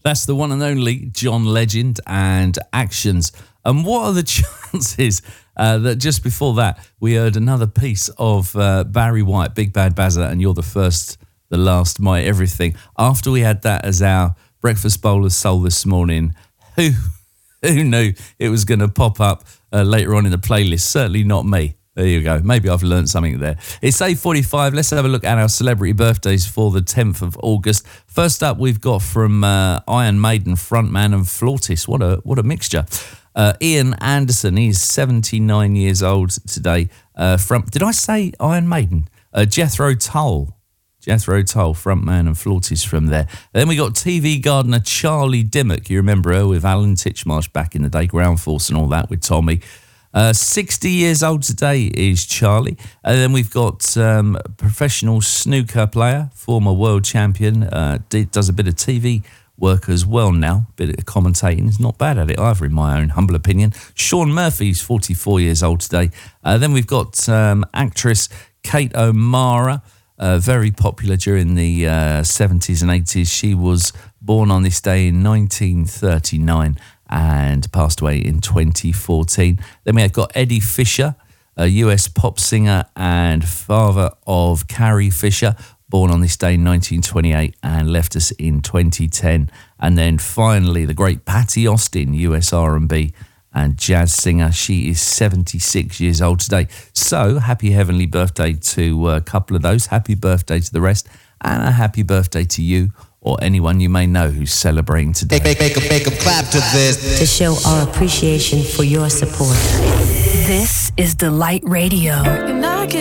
That's the one and only John Legend and Actions. And what are the chances that just before that, we heard another piece of Barry White, Big Bad Bazza, and You're the First, the Last, My Everything. After we had that as our breakfast bowl of soul this morning, who knew it was going to pop up later on in the playlist? Certainly not me. There you go. Maybe I've learned something there. It's 8:45. Let's have a look at our celebrity birthdays for the 10th of August. First up, we've got from Iron Maiden frontman and flautist. What a mixture. Ian Anderson. He's 79 years old today. Did I say Iron Maiden? Jethro Tull. Jethro Tull, frontman and flautist from there. Then we got TV gardener Charlie Dimmock. You remember her with Alan Titchmarsh back in the day, Ground Force and all that with Tommy. 60 years old today is Charlie. And then we've got professional snooker player, former world champion, does a bit of TV work as well now, bit of commentating. He's not bad at it either, in my own humble opinion. Sean Murphy's 44 years old today. Then we've got actress Kate O'Mara, very popular during the 70s and 80s. She was born on this day in 1939 and passed away in 2014. Then we have got Eddie Fisher, a US pop singer and father of Carrie Fisher, born on this day in 1928 and left us in 2010. And then finally, the great Patty Austin, US R&B and jazz singer. She is 76 years old today. So happy heavenly birthday to a couple of those. Happy birthday to the rest. And a happy birthday to you or anyone you may know who's celebrating today. Make a clap to this. To show our appreciation for your support. This is Delight Radio. And I can